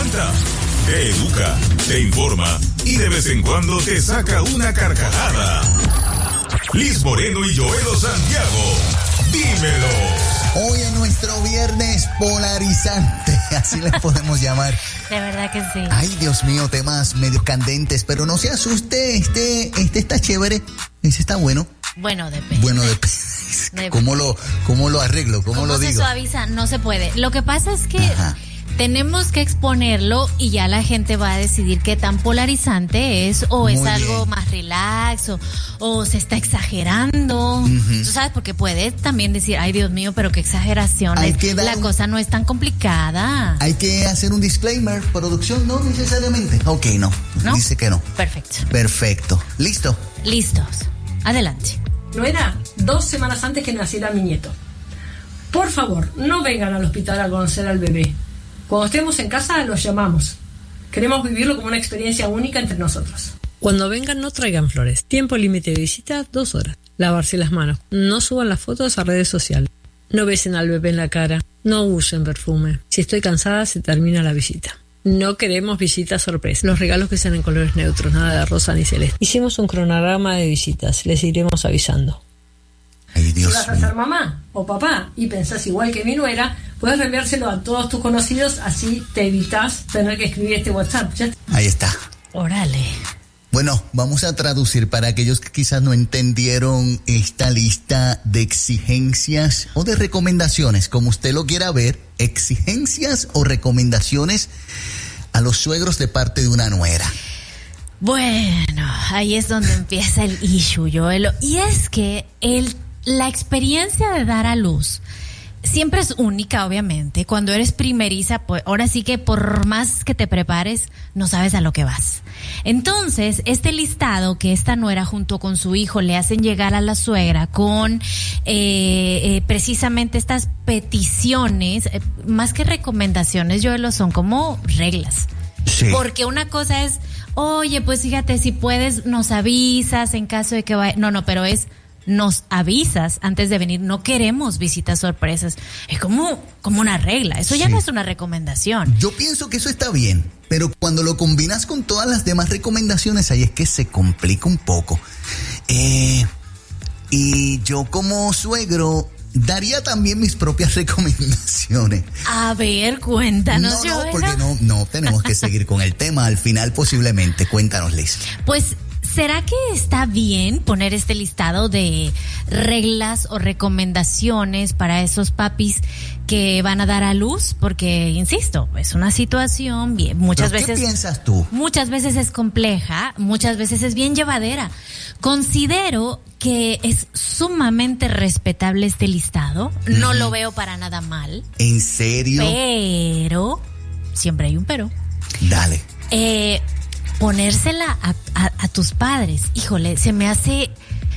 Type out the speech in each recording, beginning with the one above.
levanta, te educa, te informa y de vez en cuando te saca una carcajada. Liz Moreno y Joelo Santiago, dímelo. Hoy es nuestro viernes polarizante, así le podemos llamar. De verdad que sí. Ay, Dios mío, temas medio candentes, pero no se asuste, este está chévere, ese está bueno. Bueno, depende. Bueno, depende. ¿Cómo lo arreglo? ¿Cómo lo digo? Se suaviza? No se puede. Lo que pasa es que tenemos que exponerlo y ya la gente va a decidir qué tan polarizante es, o es algo más relax, o se está exagerando. Tú sabes, porque puede también decir, ay, Dios mío, pero qué exageración. La cosa no es tan complicada. Hay que hacer un disclaimer, producción, no necesariamente. Ok, no. Dice que no. Perfecto. ¿Listo? Listos. Adelante. No era 2 semanas antes que naciera mi nieto. Por favor, no vengan al hospital a conocer al bebé. Cuando estemos en casa, los llamamos. Queremos vivirlo como una experiencia única entre nosotros. Cuando vengan, no traigan flores. Tiempo límite de visita, 2 horas. Lavarse las manos. No suban las fotos a redes sociales. No besen al bebé en la cara. No usen perfume. Si estoy cansada, se termina la visita. No queremos visitas sorpresa. Los regalos que sean en colores neutros, nada de rosa ni celeste. Hicimos un cronograma de visitas. Les iremos avisando. Ay, Dios si vas a ser mamá o papá y pensás igual que mi nuera, puedes reenviárselo a todos tus conocidos, así te evitas tener que escribir este WhatsApp. Ahí está. Órale. Bueno, vamos a traducir para aquellos que quizás no entendieron esta lista de exigencias o de recomendaciones, como usted lo quiera ver, exigencias o recomendaciones a los suegros de parte de una nuera. Bueno, ahí es donde empieza el issue, Joelo. Y es que la experiencia de dar a luz siempre es única, obviamente. Cuando eres primeriza, pues ahora sí que por más que te prepares, no sabes a lo que vas. Entonces, este listado que esta nuera junto con su hijo le hacen llegar a la suegra con precisamente estas peticiones, más que recomendaciones, Joelo, son como reglas. Sí. Porque una cosa es, oye, pues fíjate, si puedes, nos avisas en caso de que vaya. No, pero nos avisas antes de venir. No queremos visitas sorpresas. Es como una regla. Eso ya no es una recomendación. Yo pienso que eso está bien, pero cuando lo combinas con todas las demás recomendaciones, ahí es que se complica un poco. Y yo como suegro daría también mis propias recomendaciones. A ver, cuéntanos. No, porque no tenemos que seguir con el tema. Al final, posiblemente. Cuéntanos, Liz. Pues, ¿será que está bien poner este listado de reglas o recomendaciones para esos papis que van a dar a luz? Porque, insisto, es una situación bien, muchas veces. ¿Qué piensas tú? Muchas veces es compleja, muchas veces es bien llevadera. Considero que es sumamente respetable este listado. No lo veo para nada mal. ¿En serio? Pero, siempre hay un pero. Dale. Ponérsela a tus padres, híjole, se me hace,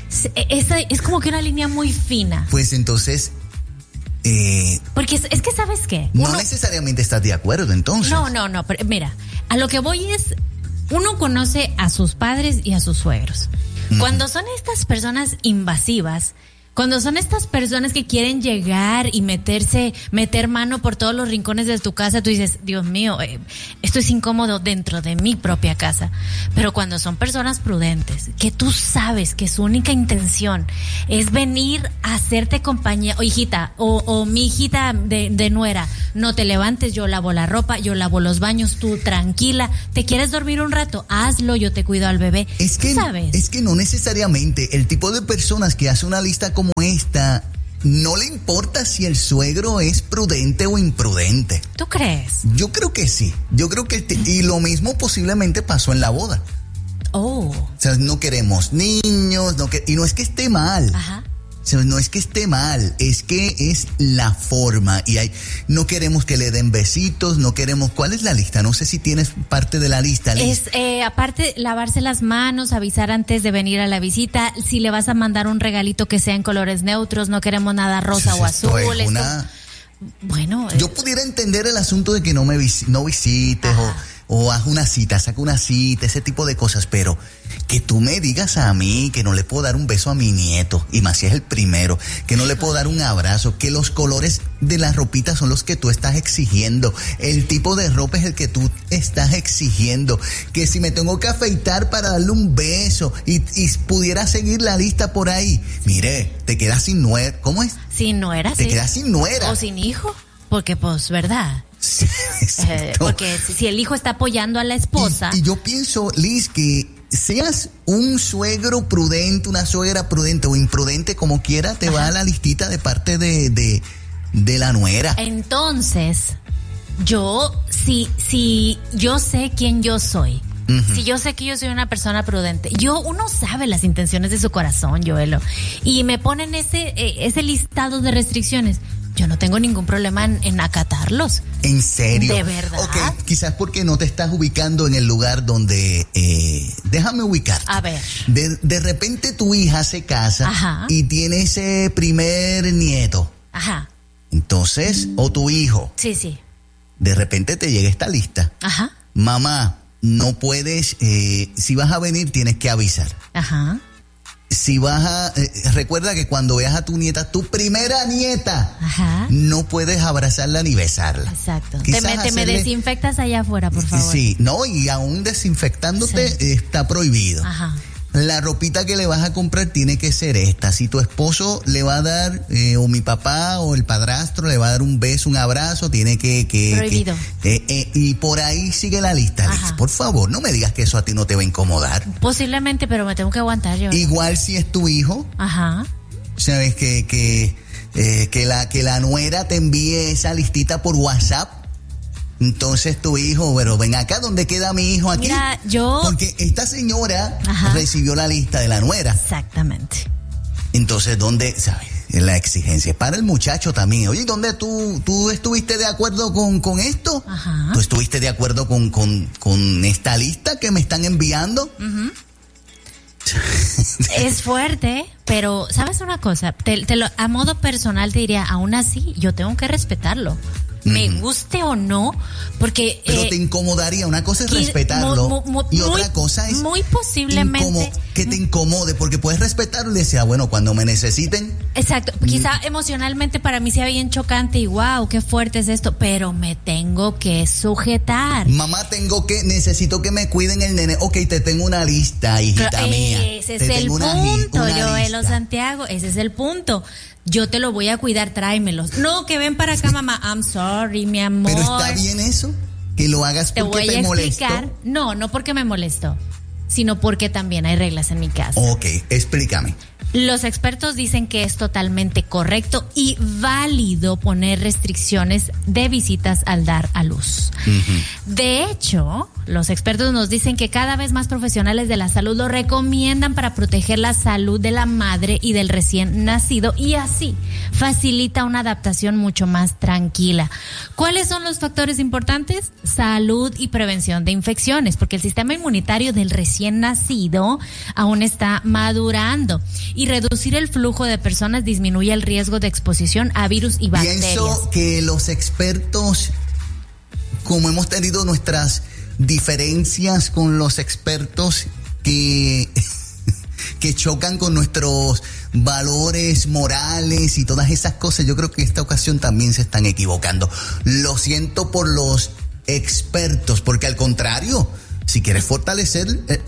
es como que una línea muy fina. Pues entonces, porque es que, ¿sabes qué? No necesariamente estás de acuerdo, entonces. No, pero mira, a lo que voy es, uno conoce a sus padres y a sus suegros. Cuando son estas personas invasivas, cuando son estas personas que quieren llegar y meter mano por todos los rincones de tu casa, tú dices, Dios mío, esto es incómodo dentro de mi propia casa. Pero cuando son personas prudentes, que tú sabes que su única intención es venir a hacerte compañía, o hijita, o mi hijita de nuera, no te levantes, yo lavo la ropa, yo lavo los baños, tú tranquila, ¿te quieres dormir un rato? Hazlo, yo te cuido al bebé. ¿Sabes? Es que no necesariamente el tipo de personas que hace una lista como esta, no le importa si el suegro es prudente o imprudente. ¿Tú crees? Yo creo que sí. Yo creo que y lo mismo posiblemente pasó en la boda. Oh. O sea, no queremos niños, y no es que esté mal. Ajá. O sea, no es que esté mal, es que es la forma. Y no queremos que le den besitos, no queremos. ¿Cuál es la lista? No sé si tienes parte de la lista. Es aparte lavarse las manos, avisar antes de venir a la visita. Si le vas a mandar un regalito que sea en colores neutros, no queremos nada rosa o azul. Bueno, yo pudiera entender el asunto de que no visites o haz una cita, saca una cita, ese tipo de cosas, pero que tú me digas a mí que no le puedo dar un beso a mi nieto, y más si es el primero, que no le puedo dar un abrazo, que los colores de la ropita son los que tú estás exigiendo, el tipo de ropa es el que tú estás exigiendo, que si me tengo que afeitar para darle un beso y pudiera seguir la lista por ahí, mire, te quedas sin nuera, ¿cómo es? Sin nuera, Te quedas sin nuera. O sin hijo, porque pues, ¿verdad? Sí, porque si el hijo está apoyando a la esposa. Y yo pienso, Liz, que seas un suegro prudente, una suegra prudente o imprudente, como quiera, te va a la listita de parte de la nuera. Entonces, si yo sé quién yo soy, si yo sé que yo soy una persona prudente, uno sabe las intenciones de su corazón, Joelo, y me ponen ese listado de restricciones. Yo no tengo ningún problema en acatarlos. ¿En serio? ¿De verdad? Ok, quizás porque no te estás ubicando en el lugar donde... déjame ubicarte. A ver. De repente tu hija se casa. Ajá. Y tiene ese primer nieto. Ajá. Entonces, o tu hijo. Sí. De repente te llega esta lista. Ajá. Mamá, no puedes... si vas a venir, tienes que avisar. Ajá. Si vas a... recuerda que cuando veas a tu nieta, tu primera nieta, ajá, no puedes abrazarla ni besarla. Exacto. Quizás Te me desinfectas allá afuera, por favor. Sí, no, y aún desinfectándote está prohibido. Ajá. La ropita que le vas a comprar tiene que ser esta. Si tu esposo le va a dar, o mi papá o el padrastro le va a dar un beso, un abrazo, tiene que prohibido. Y por ahí sigue la lista, Liz. Por favor, no me digas que eso a ti no te va a incomodar. Posiblemente, pero me tengo que aguantar yo. Igual si es tu hijo. Ajá. Sabes que la nuera te envíe esa listita por WhatsApp. Entonces tu hijo, pero ven acá, ¿dónde queda mi hijo aquí? Mira, porque esta señora ajá, recibió la lista de la nuera. Exactamente. Entonces, ¿dónde, sabes? La exigencia es para el muchacho también. Oye, ¿dónde tú estuviste de acuerdo con esto? Ajá. ¿Tú estuviste de acuerdo con esta lista que me están enviando? Uh-huh. Es fuerte, pero ¿sabes una cosa? A modo personal te diría, aún así, yo tengo que respetarlo. Me guste o no, porque... Pero te incomodaría, una cosa es respetarlo y otra cosa es... Muy posiblemente... que te incomode, porque puedes respetarlo y decir, bueno, cuando me necesiten... Exacto, quizá emocionalmente para mí sea bien chocante y wow, qué fuerte es esto, pero me tengo que sujetar. Mamá, necesito que me cuiden el nene. Ok, te tengo una lista, hijita mía. Ese es el punto, Joelo Santiago, ese es el punto. Yo te lo voy a cuidar, tráemelos. No, que ven para acá, mamá. I'm sorry, mi amor. Pero está bien eso, que lo hagas porque te molestó. No porque me molestó, sino porque también hay reglas en mi casa. Ok, explícame. Los expertos dicen que es totalmente correcto y válido poner restricciones de visitas al dar a luz. Uh-huh. De hecho, los expertos nos dicen que cada vez más profesionales de la salud lo recomiendan para proteger la salud de la madre y del recién nacido y así facilita una adaptación mucho más tranquila. ¿Cuáles son los factores importantes? Salud y prevención de infecciones, porque el sistema inmunitario del recién nacido aún está madurando. Y reducir el flujo de personas disminuye el riesgo de exposición a virus y bacterias. Pienso que los expertos, como hemos tenido nuestras diferencias con los expertos que chocan con nuestros valores morales y todas esas cosas, yo creo que en esta ocasión también se están equivocando. Lo siento por los expertos, porque al contrario, si quieres fortalecer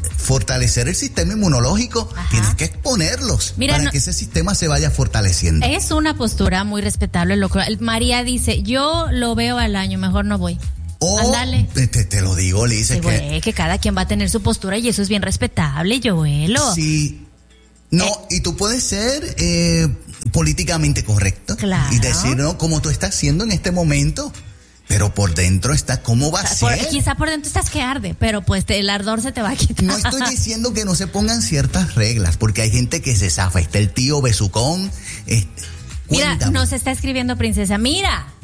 el sistema inmunológico, ajá, tienes que exponerlos para que ese sistema se vaya fortaleciendo. Es una postura muy respetable. María dice, yo lo veo al año, mejor no voy. Ándale. Te lo digo, Liz. Sí, que cada quien va a tener su postura y eso es bien respetable, Joelo. Sí. No, y tú puedes ser políticamente correcto. Claro. Y decir, no, como tú estás haciendo en este momento. Pero por dentro está, ¿cómo va a ser? Quizá por dentro estás que arde, pero pues el ardor se te va a quitar. No estoy diciendo que no se pongan ciertas reglas, porque hay gente que se zafa. Está el tío besucón. Mira, nos está escribiendo Princesa. Mira,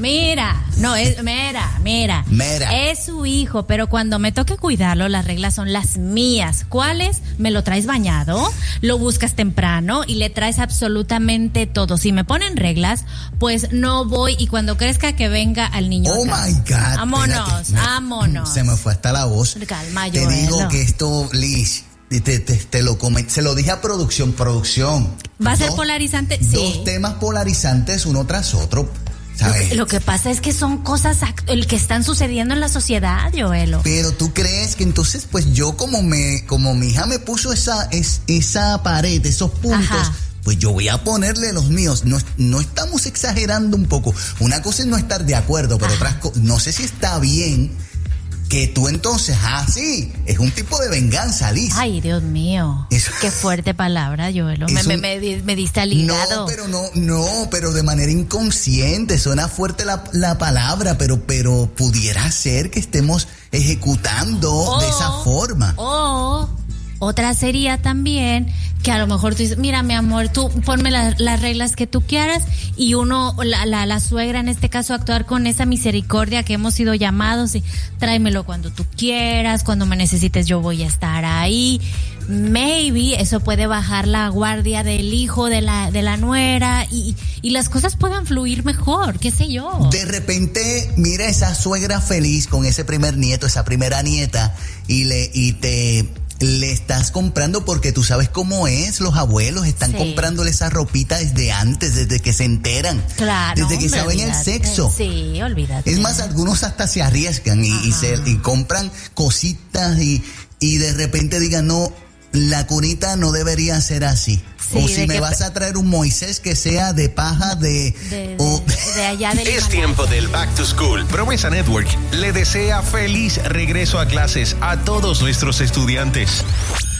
No, mira. Es su hijo, pero cuando me toque cuidarlo, las reglas son las mías. ¿Cuáles? Me lo traes bañado, lo buscas temprano y le traes absolutamente todo. Si me ponen reglas, pues no voy, y cuando crezca que venga al niño. Oh my God. Vámonos. Se me fue hasta la voz. Calma, te Joelo. digo que esto, Liz, te lo comenté, se lo dije a producción. ¿Va a ser polarizante? Sí. 2 temas polarizantes uno tras otro. ¿Sabes? Lo que pasa es que son cosas que están sucediendo en la sociedad, Joelo. Pero tú crees que entonces, pues yo como mi hija me puso esa pared, esos puntos, ajá, pues yo voy a ponerle los míos. No estamos exagerando un poco. Una cosa es no estar de acuerdo, pero otras cosas, no sé si está bien que tú entonces, sí, es un tipo de venganza, Liz. Ay, Dios mío. Qué fuerte palabra, Joelo. Me diste al hígado. Pero de manera inconsciente. Suena fuerte la palabra, pero pudiera ser que estemos ejecutando de esa forma. Otra sería también que a lo mejor tú dices, mira, mi amor, tú ponme las reglas que tú quieras, y la suegra en este caso actuar con esa misericordia que hemos sido llamados, y tráemelo cuando tú quieras, cuando me necesites yo voy a estar ahí. Maybe eso puede bajar la guardia del hijo, de la nuera, y las cosas puedan fluir mejor, qué sé yo. De repente, mira esa suegra feliz con ese primer nieto, esa primera nieta, y le estás comprando, porque tú sabes cómo es, los abuelos están comprándole esa ropita desde antes, desde que se enteran. Claro. Desde que saben el sexo. Sí, olvídate. Es más, algunos hasta se arriesgan y compran cositas y de repente digan, no, la cunita no debería ser así. Sí, o si me vas a traer un Moisés que sea de paja de allá del Es tiempo del Back to School. Promesa Network le desea feliz regreso a clases a todos nuestros estudiantes.